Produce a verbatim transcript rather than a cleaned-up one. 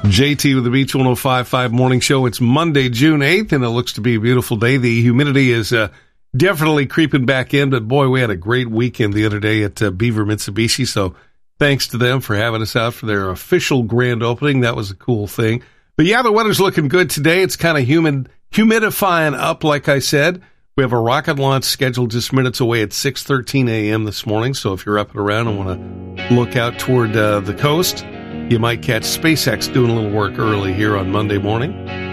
J T with the Beach one oh five point five Morning Show. It's Monday, June eighth, and it looks to be a beautiful day. The humidity is uh, definitely creeping back in, but boy, we had a great weekend the other day at uh, Beaver Mitsubishi, so thanks to them for having us out for their official grand opening. That was a cool thing. But yeah, the weather's looking good today. It's kind of humid, humidifying up, like I said. We have a rocket launch scheduled just minutes away at six thirteen a.m. this morning, so if you're up and around and want to look out toward uh, the coast, you might catch SpaceX doing a little work early here on Monday morning.